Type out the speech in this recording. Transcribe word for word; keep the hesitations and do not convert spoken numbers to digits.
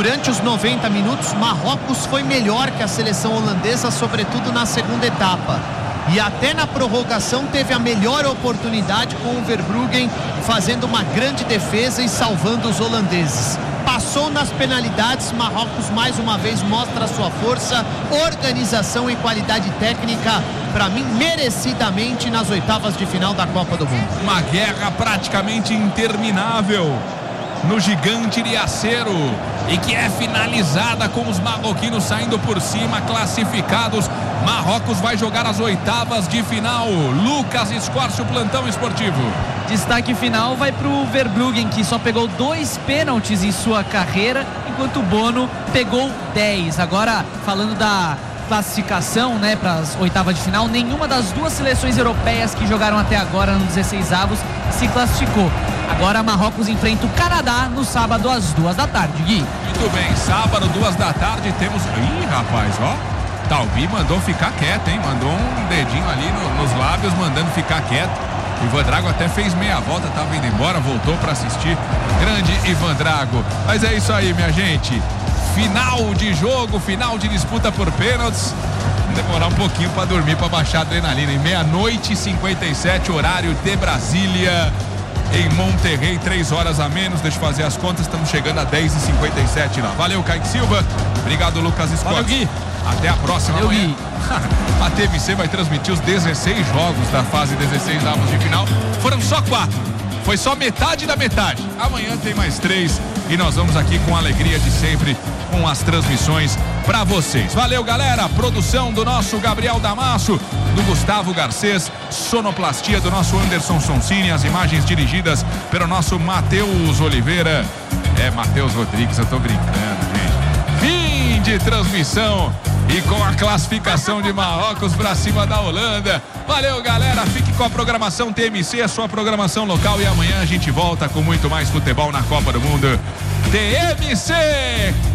Durante os noventa minutos, Marrocos foi melhor que a seleção holandesa, sobretudo na segunda etapa. E até na prorrogação teve a melhor oportunidade com o Verbruggen fazendo uma grande defesa e salvando os holandeses. Passou nas penalidades, Marrocos mais uma vez mostra a sua força, organização e qualidade técnica, para mim merecidamente nas oitavas de final da Copa do Mundo. Uma guerra praticamente interminável no gigante de acero e que é finalizada com os marroquinos saindo por cima, classificados. Marrocos vai jogar as oitavas de final. Lucas Escorce, o plantão esportivo. Destaque final vai para o Verbruggen, que só pegou dois pênaltis em sua carreira, enquanto o Bono pegou dez. Agora, falando da classificação, né, para as oitavas de final, nenhuma das duas seleções europeias que jogaram até agora no dezesseis avos se classificou. Agora Marrocos enfrenta o Canadá no sábado às duas da tarde, Gui. Muito bem, sábado, duas da tarde, temos... Ih, rapaz, ó, Talbi mandou ficar quieto, hein, mandou um dedinho ali no, nos lábios, mandando ficar quieto. Ivan Drago até fez meia volta, tava indo embora, voltou para assistir. Grande Ivan Drago. Mas é isso aí, minha gente. Final de jogo, final de disputa por pênaltis. Demorar um pouquinho para dormir, para baixar a adrenalina. Em meia-noite e cinquenta e sete, horário de Brasília. Em Monterrey, três horas a menos. Deixa eu fazer as contas, estamos chegando a dez e cinquenta e sete lá. Valeu, Kaique Silva. Obrigado, Lucas Scott. Valeu, Gui. Até a próxima. Valeu, amanhã. Gui. A T V C vai transmitir os dezesseis jogos da fase dezesseis avos de final. Foram só quatro. Foi só metade da metade. Amanhã tem mais três e nós vamos aqui com a alegria de sempre com as transmissões para vocês. Valeu, galera. Produção do nosso Gabriel Damasso, do Gustavo Garcês, sonoplastia do nosso Anderson Sonsini, as imagens dirigidas pelo nosso Matheus Oliveira. É, Matheus Rodrigues, eu tô brincando, gente. Fim de transmissão e com a classificação de Marrocos para cima da Holanda. Valeu, galera. Fique com a programação T M C, a sua programação local, e amanhã a gente volta com muito mais futebol na Copa do Mundo. T M C!